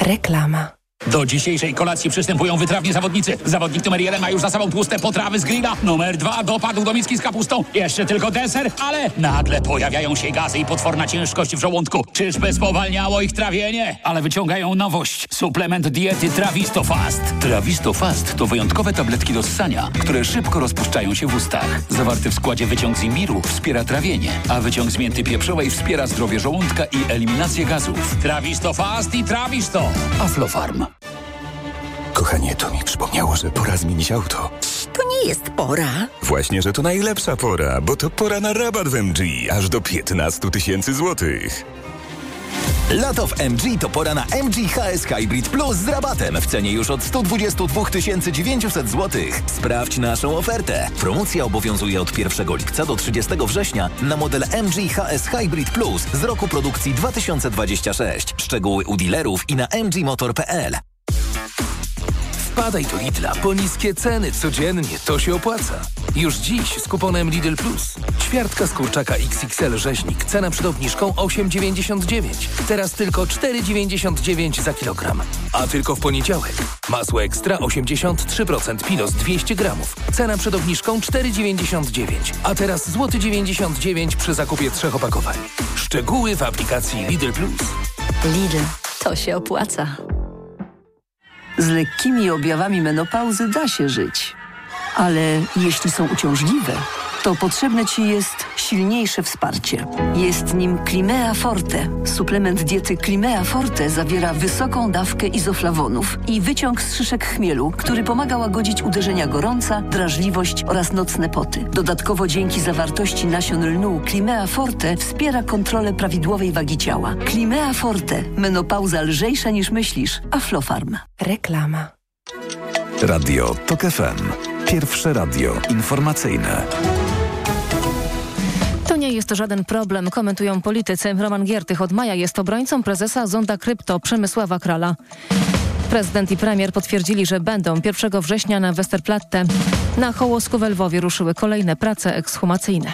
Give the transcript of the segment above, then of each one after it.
Reklama. Do dzisiejszej kolacji przystępują wytrawni zawodnicy. Zawodnik numer 1 ma już za sobą tłuste potrawy z grilla. Numer 2 dopadł do miski z kapustą. Jeszcze tylko deser, ale nagle pojawiają się gazy i potworna ciężkość w żołądku. Czyżby spowalniało ich trawienie? Ale wyciągają nowość. Suplement diety Trawisto Fast. Trawisto Fast to wyjątkowe tabletki do ssania, które szybko rozpuszczają się w ustach. Zawarty w składzie wyciąg z imbiru wspiera trawienie, a wyciąg z mięty pieprzowej wspiera zdrowie żołądka i eliminację gazów. Trawisto Fast i Trawisto. Aflofarm. Kochanie, to mi przypomniało, że pora zmienić auto. To nie jest pora. Właśnie, że to najlepsza pora, bo to pora na rabat w MG, aż do 15 000 złotych. Lato w MG to pora na MG HS Hybrid Plus z rabatem w cenie już od 122 900 zł. Sprawdź naszą ofertę. Promocja obowiązuje od 1 lipca do 30 września na model MG HS Hybrid Plus z roku produkcji 2026. Szczegóły u dealerów i na mgmotor.pl. Wpadaj do Lidla, po niskie ceny codziennie, to się opłaca. Już dziś z kuponem Lidl Plus. Ćwiartka z kurczaka XXL rzeźnik, cena przed obniżką 8,99. Teraz tylko 4,99 za kilogram. A tylko w poniedziałek. Masło ekstra 83% Pilos 200 gramów. Cena przed obniżką 4,99. A teraz złoty 99 przy zakupie 3 opakowań. Szczegóły w aplikacji Lidl Plus. Lidl, to się opłaca. Z lekkimi objawami menopauzy da się żyć. Ale jeśli są uciążliwe, to potrzebne Ci jest silniejsze wsparcie. Jest nim Climea Forte. Suplement diety Climea Forte zawiera wysoką dawkę izoflawonów i wyciąg z szyszek chmielu, który pomaga łagodzić uderzenia gorąca, drażliwość oraz nocne poty. Dodatkowo dzięki zawartości nasion lnu Climea Forte wspiera kontrolę prawidłowej wagi ciała. Climea Forte. Menopauza lżejsza niż myślisz. Aflofarm. Reklama. Radio TOK FM. Pierwsze radio informacyjne. To nie jest żaden problem, komentują politycy. Roman Giertych od maja jest obrońcą prezesa Zonda Krypto Przemysława Krala. Prezydent i premier potwierdzili, że będą 1 września na Westerplatte. Na Hołosku we Lwowie ruszyły kolejne prace ekshumacyjne.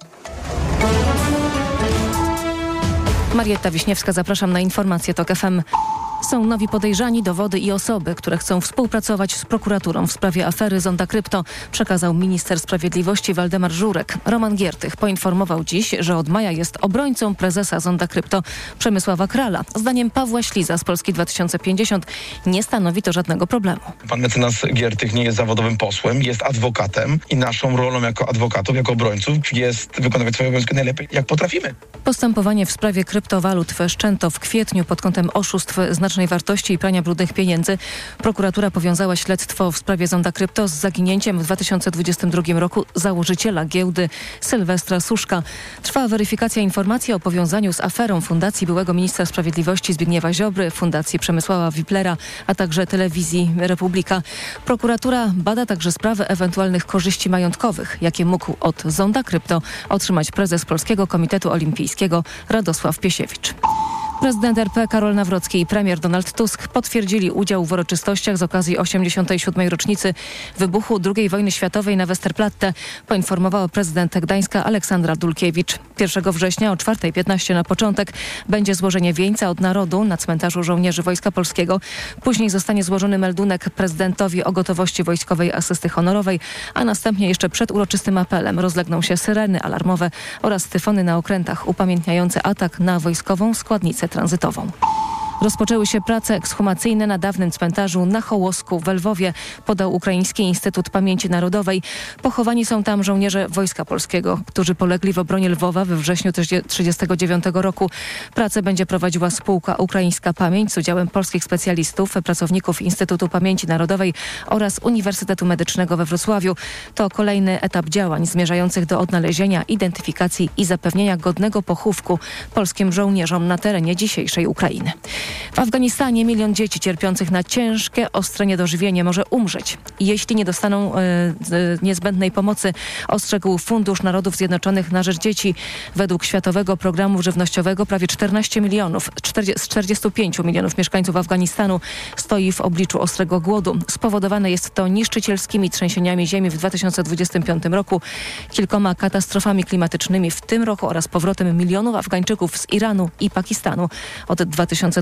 Marietta Wiśniewska, zapraszam na informacje TOK FM. Są nowi podejrzani, dowody i osoby, które chcą współpracować z prokuraturą w sprawie afery Zonda Krypto, przekazał minister sprawiedliwości Waldemar Żurek. Roman Giertych poinformował dziś, że od maja jest obrońcą prezesa Zonda Krypto Przemysława Krala. Zdaniem Pawła Śliza z Polski 2050 nie stanowi to żadnego problemu. Pan mecenas Giertych nie jest zawodowym posłem, jest adwokatem i naszą rolą jako adwokatów, jako obrońców jest wykonywać swoje obowiązki najlepiej, jak potrafimy. Postępowanie w sprawie kryptowalut wszczęto w kwietniu pod kątem oszustw znacznej wartości i prania brudnych pieniędzy. Prokuratura powiązała śledztwo w sprawie Zonda Krypto z zaginięciem w 2022 roku założyciela giełdy Sylwestra Suszka. Trwa weryfikacja informacji o powiązaniu z aferą Fundacji byłego ministra sprawiedliwości Zbigniewa Ziobry, Fundacji Przemysława Wiplera, a także Telewizji Republika. Prokuratura bada także sprawę ewentualnych korzyści majątkowych, jakie mógł od Zonda Krypto otrzymać prezes Polskiego Komitetu Olimpijskiego Radosław Piesiewicz. Prezydent RP Karol Nawrocki i premier Donald Tusk potwierdzili udział w uroczystościach z okazji 87. rocznicy wybuchu II wojny światowej na Westerplatte, poinformowała prezydent Gdańska Aleksandra Dulkiewicz. 1 września o 4:15 na początek będzie złożenie wieńca od narodu na cmentarzu żołnierzy Wojska Polskiego. Później zostanie złożony meldunek prezydentowi o gotowości wojskowej asysty honorowej, a następnie jeszcze przed uroczystym apelem rozlegną się syreny alarmowe oraz tyfony na okrętach upamiętniające atak na wojskową składnicę tranzytową. Rozpoczęły się prace ekshumacyjne na dawnym cmentarzu na Hołosku we Lwowie, podał Ukraiński Instytut Pamięci Narodowej. Pochowani są tam żołnierze Wojska Polskiego, którzy polegli w obronie Lwowa we wrześniu 1939 roku. Pracę będzie prowadziła spółka Ukraińska Pamięć z udziałem polskich specjalistów, pracowników Instytutu Pamięci Narodowej oraz Uniwersytetu Medycznego we Wrocławiu. To kolejny etap działań zmierzających do odnalezienia, identyfikacji i zapewnienia godnego pochówku polskim żołnierzom na terenie dzisiejszej Ukrainy. W Afganistanie 1 milion dzieci cierpiących na ciężkie, ostre niedożywienie może umrzeć, jeśli nie dostaną niezbędnej pomocy, ostrzegł Fundusz Narodów Zjednoczonych na rzecz Dzieci. Według Światowego Programu Żywnościowego prawie 14 milionów z 45 milionów mieszkańców Afganistanu stoi w obliczu ostrego głodu. Spowodowane jest to niszczycielskimi trzęsieniami ziemi w 2025 roku, kilkoma katastrofami klimatycznymi w tym roku oraz powrotem milionów Afgańczyków z Iranu i Pakistanu. Od 2023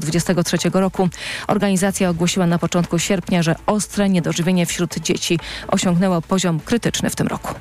2003 roku. Organizacja ogłosiła na początku sierpnia, że ostre niedożywienie wśród dzieci osiągnęło poziom krytyczny w tym roku.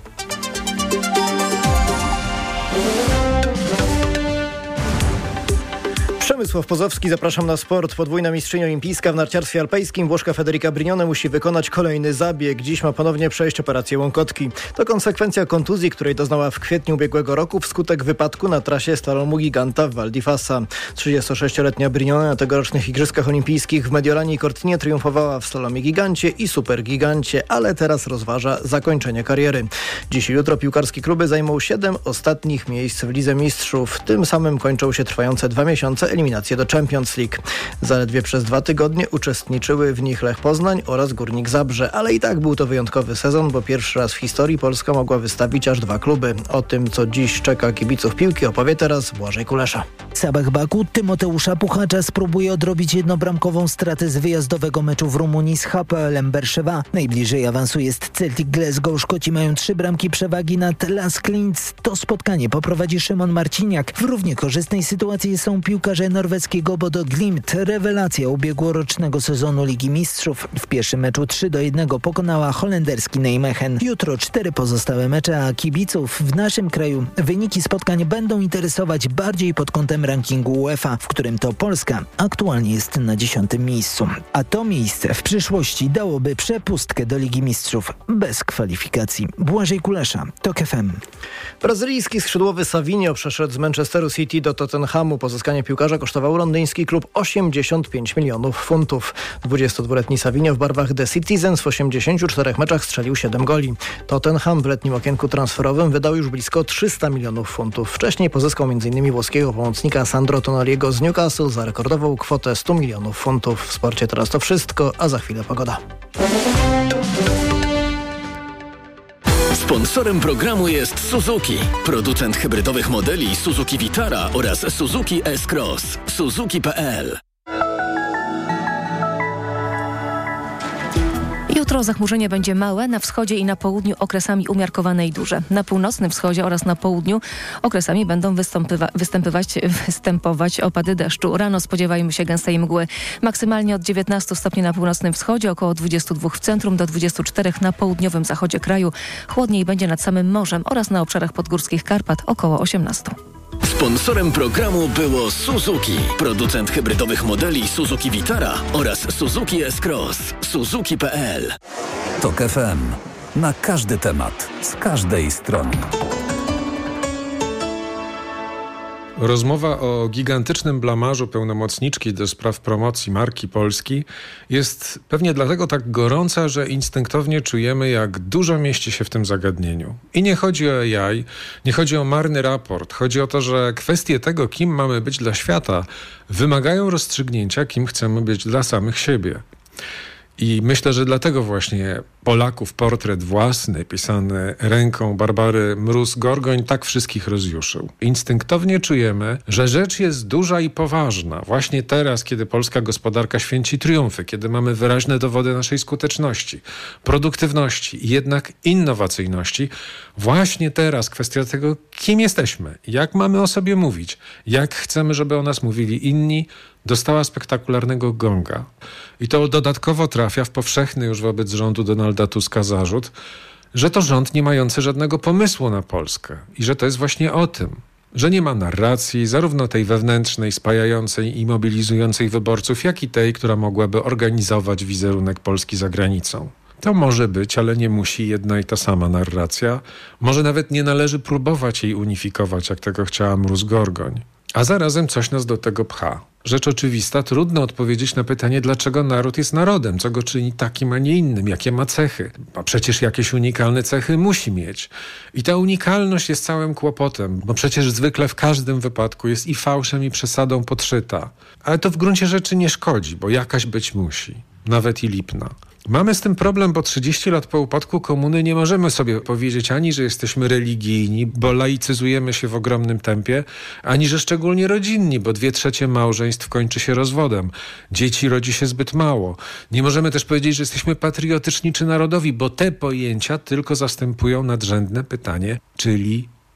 Przemysław Pozowski, zapraszam na sport. Podwójna mistrzyni olimpijska w narciarstwie alpejskim Włoszka Federica Brignone musi wykonać kolejny zabieg. Dziś ma ponownie przejść operację łąkotki. To konsekwencja kontuzji, której doznała w kwietniu ubiegłego roku wskutek wypadku na trasie slalomu giganta w Val di Fassa. 36-letnia Brignone na tegorocznych Igrzyskach Olimpijskich w Mediolanie i Cortinie triumfowała w slalomie gigancie i supergigancie, ale teraz rozważa zakończenie kariery. Dziś i jutro piłkarskie kluby zajmą 7 ostatnich miejsc w Lidze Mistrzów. Tym samym kończą się trwające 2 miesiące eliminacje do Champions League. Zaledwie przez 2 tygodnie uczestniczyły w nich Lech Poznań oraz Górnik Zabrze, ale i tak był to wyjątkowy sezon, bo pierwszy raz w historii Polska mogła wystawić aż 2 kluby. O tym, co dziś czeka kibiców piłki, opowie teraz Błażej Kulesza. Sabah Baku Tymoteusza Puchacza spróbuje odrobić jednobramkową stratę z wyjazdowego meczu w Rumunii z HPL-em Berszewa. Najbliżej awansu jest Celtic Glasgow. Szkoci mają 3 bramki przewagi nad Lask Linz. To spotkanie poprowadzi Szymon Marciniak. W równie korzystnej sytuacji są piłkarze norweskiego Bodo Glimt. Rewelacja ubiegłorocznego sezonu Ligi Mistrzów. W pierwszym meczu 3-1 pokonała holenderski Nijmegen. Jutro 4 pozostałe mecze, a kibiców w naszym kraju wyniki spotkań będą interesować bardziej pod kątem rankingu UEFA, w którym to Polska aktualnie jest na 10. miejscu. A to miejsce w przyszłości dałoby przepustkę do Ligi Mistrzów bez kwalifikacji. Błażej Kulesza, TOK FM. Brazylijski skrzydłowy Savinho przeszedł z Manchesteru City do Tottenhamu. Pozyskanie piłkarza kosztował londyński klub 85 milionów funtów. 22-letni Savinho w barwach The Citizens w 84 meczach strzelił 7 goli. Tottenham w letnim okienku transferowym wydał już blisko 300 milionów funtów. Wcześniej pozyskał m.in. włoskiego pomocnika Sandro Tonaliego z Newcastle za rekordową kwotę 100 milionów funtów. W sporcie teraz to wszystko, a za chwilę pogoda. Sponsorem programu jest Suzuki, producent hybrydowych modeli Suzuki Vitara oraz Suzuki S-Cross. Suzuki.pl. Jutro zachmurzenie będzie małe, na wschodzie i na południu okresami umiarkowane i duże. Na północnym wschodzie oraz na południu okresami będą występować opady deszczu. Rano spodziewajmy się gęstej mgły. Maksymalnie od 19 stopni na północnym wschodzie, około 22 w centrum, do 24 na południowym zachodzie kraju. Chłodniej będzie nad samym morzem oraz na obszarach podgórskich Karpat, około 18. Sponsorem programu było Suzuki, producent hybrydowych modeli Suzuki Vitara oraz Suzuki S-Cross. Suzuki.pl. TOK FM. Na każdy temat, z każdej strony. Rozmowa o gigantycznym blamażu pełnomocniczki do spraw promocji marki Polski jest pewnie dlatego tak gorąca, że instynktownie czujemy, jak dużo mieści się w tym zagadnieniu. I nie chodzi o AI, nie chodzi o marny raport. Chodzi o to, że kwestie tego, kim mamy być dla świata, wymagają rozstrzygnięcia, kim chcemy być dla samych siebie. I myślę, że dlatego właśnie Polaków portret własny, pisany ręką Barbary Mróz-Gorgoń, tak wszystkich rozjuszył. Instynktownie czujemy, że rzecz jest duża i poważna. Właśnie teraz, kiedy polska gospodarka święci triumfy, kiedy mamy wyraźne dowody naszej skuteczności, produktywności i jednak innowacyjności, właśnie teraz kwestia tego, kim jesteśmy, jak mamy o sobie mówić, jak chcemy, żeby o nas mówili inni, dostała spektakularnego gonga. I to dodatkowo trafia w powszechny już wobec rządu Donalda Tuska zarzut, że to rząd nie mający żadnego pomysłu na Polskę i że to jest właśnie o tym, że nie ma narracji, zarówno tej wewnętrznej, spajającej i mobilizującej wyborców, jak i tej, która mogłaby organizować wizerunek Polski za granicą. To może być, ale nie musi jedna i ta sama narracja. Może nawet nie należy próbować jej unifikować, jak tego chciała Mróz-Gorgoń. A zarazem coś nas do tego pcha. Rzecz oczywista, trudno odpowiedzieć na pytanie, dlaczego naród jest narodem, co go czyni takim, a nie innym, jakie ma cechy. A przecież jakieś unikalne cechy musi mieć. I ta unikalność jest całym kłopotem, bo przecież zwykle w każdym wypadku jest i fałszem, i przesadą podszyta. Ale to w gruncie rzeczy nie szkodzi, bo jakaś być musi. Nawet i lipna. Mamy z tym problem, bo 30 lat po upadku komuny nie możemy sobie powiedzieć ani, że jesteśmy religijni, bo laicyzujemy się w ogromnym tempie, ani, że szczególnie rodzinni, bo 2/3 małżeństw kończy się rozwodem. Dzieci rodzi się zbyt mało. Nie możemy też powiedzieć, że jesteśmy patriotyczni czy narodowi, bo te pojęcia tylko zastępują nadrzędne pytanie, czyli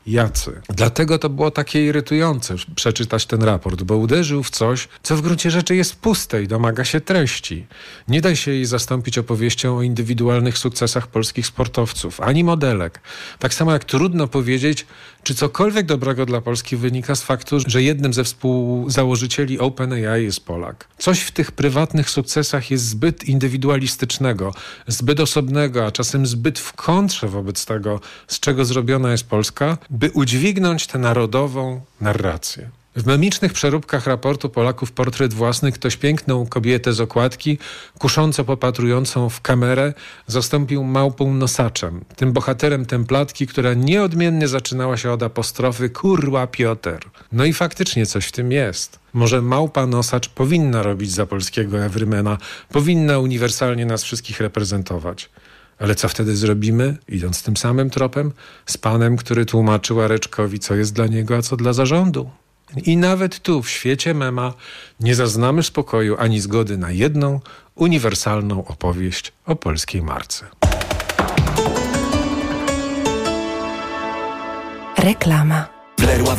jacy. Dlatego to było takie irytujące przeczytać ten raport, bo uderzył w coś, co w gruncie rzeczy jest puste i domaga się treści. Nie da się jej zastąpić opowieścią o indywidualnych sukcesach polskich sportowców, ani modelek. Tak samo jak trudno powiedzieć, czy cokolwiek dobrego dla Polski wynika z faktu, że jednym ze współzałożycieli OpenAI jest Polak. Coś w tych prywatnych sukcesach jest zbyt indywidualistycznego, zbyt osobnego, a czasem zbyt w kontrze wobec tego, z czego zrobiona jest Polska, by udźwignąć tę narodową narrację. W memicznych przeróbkach raportu Polaków portret własny ktoś piękną kobietę z okładki, kusząco popatrującą w kamerę, zastąpił małpą nosaczem, tym bohaterem templatki, która nieodmiennie zaczynała się od apostrofy kurwa Piotr. No i faktycznie coś w tym jest. Może małpa nosacz powinna robić za polskiego Everymana, powinna uniwersalnie nas wszystkich reprezentować. Ale co wtedy zrobimy, idąc tym samym tropem, z panem, który tłumaczył Areczkowi, co jest dla niego, a co dla zarządu? I nawet tu, w świecie mema, nie zaznamy spokoju ani zgody na jedną, uniwersalną opowieść o polskiej marce. Reklama.